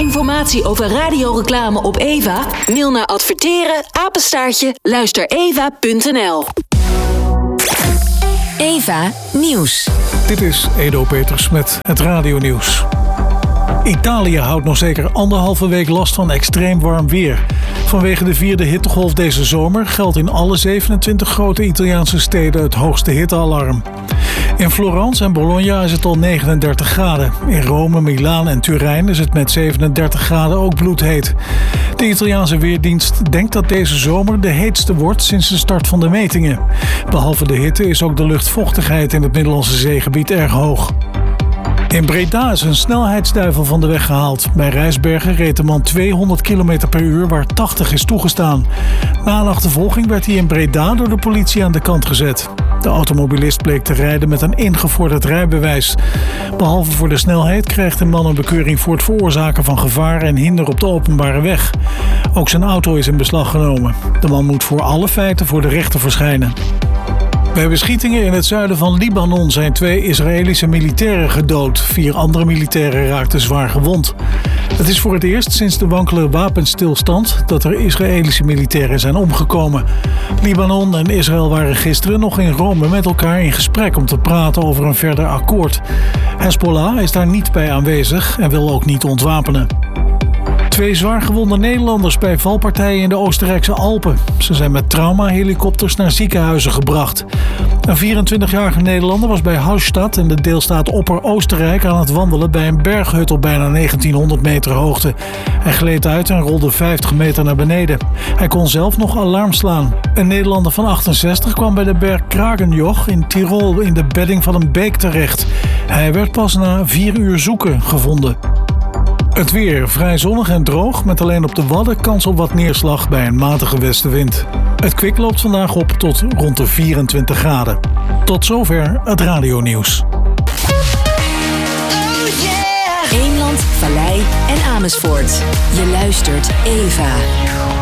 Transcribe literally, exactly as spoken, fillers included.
informatie over radioreclame op Eva? Mail naar adverteren apenstaartje luistereva punt n l. Eva Nieuws. Dit is Edo Peters met het radionieuws. Italië houdt nog zeker anderhalve week last van extreem warm weer. Vanwege de vierde hittegolf deze zomer geldt in alle zevenentwintig grote Italiaanse steden het hoogste hittealarm. In Florence en Bologna is het al negenendertig graden. In Rome, Milaan en Turijn is het met zevenendertig graden ook bloedheet. De Italiaanse Weerdienst denkt dat deze zomer de heetste wordt sinds de start van de metingen. Behalve de hitte is ook de luchtvochtigheid in het Middellandse Zeegebied erg hoog. In Breda is een snelheidsduivel van de weg gehaald. Bij Rijsbergen reed de man tweehonderd kilometer per uur waar tachtig is toegestaan. Na een achtervolging werd hij in Breda door de politie aan de kant gezet. De automobilist bleek te rijden met een ingevorderd rijbewijs. Behalve voor de snelheid krijgt de man een bekeuring voor het veroorzaken van gevaar en hinder op de openbare weg. Ook zijn auto is in beslag genomen. De man moet voor alle feiten voor de rechter verschijnen. Bij beschietingen in het zuiden van Libanon zijn twee Israëlische militairen gedood. Vier andere militairen raakten zwaar gewond. Het is voor het eerst sinds de wankele wapenstilstand dat er Israëlische militairen zijn omgekomen. Libanon en Israël waren gisteren nog in Rome met elkaar in gesprek om te praten over een verder akkoord. Hezbollah is daar niet bij aanwezig en wil ook niet ontwapenen. Twee zwaargewonde Nederlanders bij valpartijen in de Oostenrijkse Alpen. Ze zijn met traumahelikopters naar ziekenhuizen gebracht. Een vierentwintigjarige Nederlander was bij Hallstatt in de deelstaat Opper-Oostenrijk aan het wandelen bij een berghut op bijna negentienhonderd meter hoogte. Hij gleed uit en rolde vijftig meter naar beneden. Hij kon zelf nog alarm slaan. Een Nederlander van achtenzestig kwam bij de berg Kragenjoch in Tirol in de bedding van een beek terecht. Hij werd pas na vier uur zoeken gevonden. Het weer vrij zonnig en droog, met alleen op de Wadden kans op wat neerslag bij een matige westenwind. Het kwik loopt vandaag op tot rond de vierentwintig graden. Tot zover het radionieuws. Oh yeah. Eemland, Vallei en Amersfoort. Je luistert Eva.